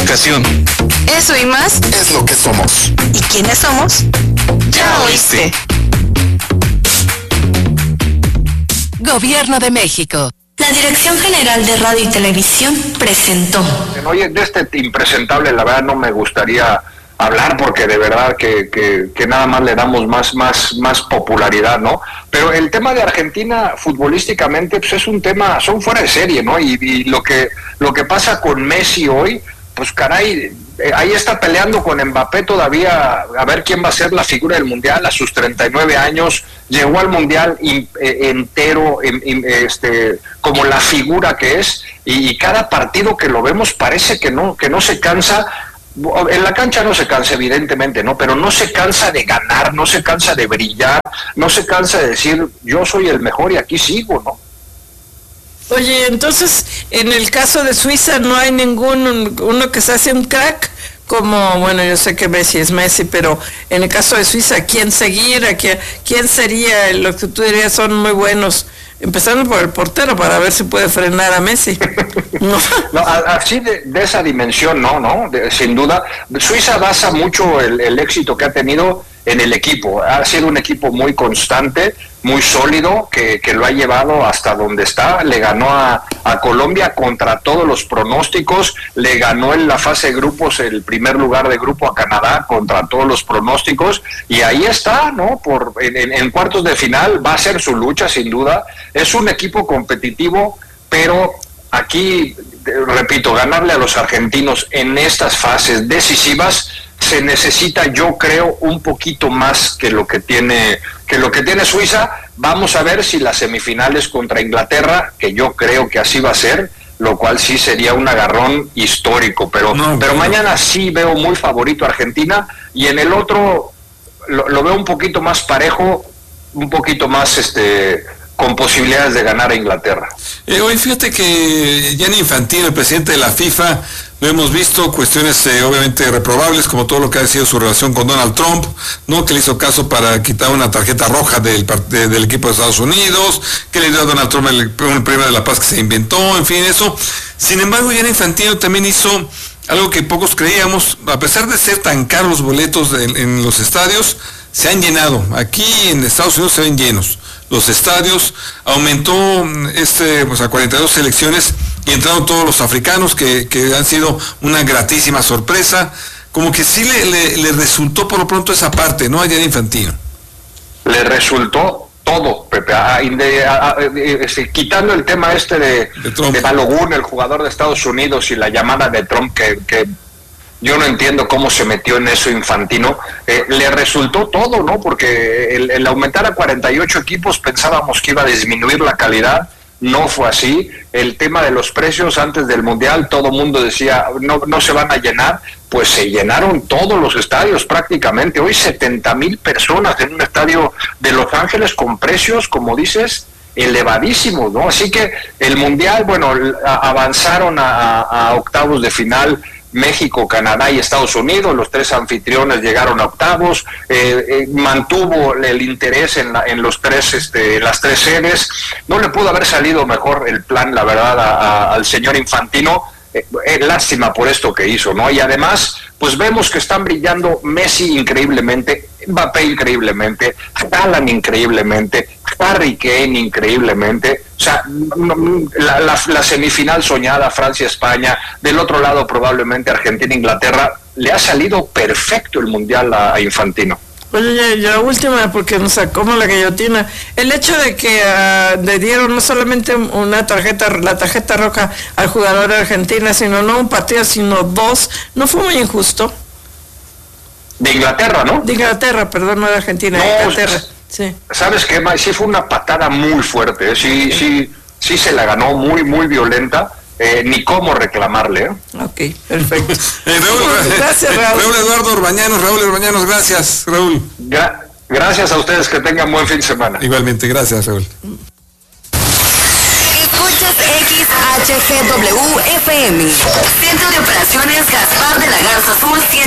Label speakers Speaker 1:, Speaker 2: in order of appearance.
Speaker 1: comunicación.
Speaker 2: Eso y más
Speaker 1: Es lo que somos.
Speaker 2: ¿Y quiénes somos? Ya oíste. Gobierno de México. La Dirección General de Radio y Televisión presentó.
Speaker 3: Oye, de este impresentable, la verdad no me gustaría hablar porque de verdad que nada más le damos más popularidad, ¿no? Pero el tema de Argentina futbolísticamente pues es un tema, son fuera de serie, ¿no? Y lo que pasa con Messi hoy, pues caray, ahí está peleando con Mbappé todavía a ver quién va a ser la figura del Mundial a sus 39 años, llegó al Mundial entero, como la figura que es, y cada partido que lo vemos parece que no se cansa. En la cancha no se cansa, evidentemente, ¿no? Pero no se cansa de ganar, no se cansa de brillar, no se cansa de decir, yo soy el mejor y aquí sigo, ¿no?
Speaker 4: Oye, entonces, en el caso de Suiza no hay uno que se hace un crack, como, bueno, yo sé que Messi es Messi, pero en el caso de Suiza, ¿a quién seguir? ¿Quién sería lo que tú dirías son muy buenos? Empezando por el portero para ver si puede frenar a Messi.
Speaker 3: No, así de esa dimensión, no, sin duda. Suiza basa mucho el éxito que ha tenido en el equipo. Ha sido un equipo muy constante, muy sólido, que lo ha llevado hasta donde está. Le ganó a Colombia contra todos los pronósticos, le ganó en la fase de grupos el primer lugar de grupo a Canadá contra todos los pronósticos, y ahí está, ¿no? En cuartos de final va a ser su lucha, sin duda. Es un equipo competitivo, pero aquí, repito, ganarle a los argentinos en estas fases decisivas se necesita, yo creo, un poquito más que lo que tiene Suiza. Vamos a ver si las semifinales contra Inglaterra, que yo creo que así va a ser, lo cual sí sería un agarrón histórico, pero mañana sí veo muy favorito a Argentina, y en el otro lo veo un poquito más parejo, un poquito más con posibilidades de ganar a Inglaterra.
Speaker 5: Hoy fíjate que Gianni Infantino, el presidente de la FIFA, lo hemos visto, cuestiones obviamente reprobables, como todo lo que ha sido su relación con Donald Trump, ¿no? Que le hizo caso para quitar una tarjeta roja del equipo de Estados Unidos, que le dio a Donald Trump el premio de la paz que se inventó, en fin, eso. Sin embargo, Gianni Infantino también hizo algo que pocos creíamos, a pesar de ser tan caros los boletos en los estadios, se han llenado. Aquí en Estados Unidos se ven llenos los estadios, aumentó a 42 selecciones y entraron todos los africanos que han sido una gratísima sorpresa. Como que sí le resultó por lo pronto esa parte, ¿no? A Gianni Infantino. Le resultó todo, Pepe, quitando el tema de Balogun, el jugador de Estados Unidos, y la llamada de Trump que yo no entiendo cómo se metió en eso Infantino, le resultó todo, ¿no? Porque el aumentar a 48 equipos pensábamos que iba a disminuir la calidad, no fue así. El tema de los precios antes del Mundial, todo mundo decía, no se van a llenar, pues se llenaron todos los estadios prácticamente. Hoy 70,000 personas en un estadio de Los Ángeles con precios, como dices, elevadísimos, ¿no? Así que el Mundial, bueno, avanzaron a octavos de final México, Canadá y Estados Unidos. Los tres anfitriones llegaron a octavos, mantuvo el interés en los tres, las tres sedes. No le pudo haber salido mejor el plan, la verdad, al señor Infantino. Lástima por esto que hizo, ¿no? Y además, pues vemos que están brillando Messi increíblemente, Mbappé increíblemente, Haaland increíblemente, Harry Kane increíblemente. O sea, la semifinal soñada, Francia-España, del otro lado probablemente Argentina-Inglaterra, le ha salido perfecto el Mundial a Infantino.
Speaker 4: Oye, la última, porque nos sacó la guillotina. El hecho de que le dieron no solamente la tarjeta roja al jugador de Argentina, sino no un partido, sino dos, ¿no fue muy injusto?
Speaker 3: De Inglaterra, ¿no?
Speaker 4: De Inglaterra, perdón, no de Argentina, de Inglaterra. Sí.
Speaker 3: ¿Sabes qué, May? Sí fue una patada muy fuerte, sí se la ganó, muy, muy violenta. Ni cómo reclamarle, ¿eh?
Speaker 4: Ok, perfecto.
Speaker 5: Gracias, Raúl. Raúl Eduardo Orbañanos, gracias, Raúl.
Speaker 3: Gracias a ustedes, que tengan buen fin de semana.
Speaker 5: Igualmente, gracias, Raúl.
Speaker 2: Escuchas XHGW FM, Centro de Operaciones Gaspar de la Garza Azul 100.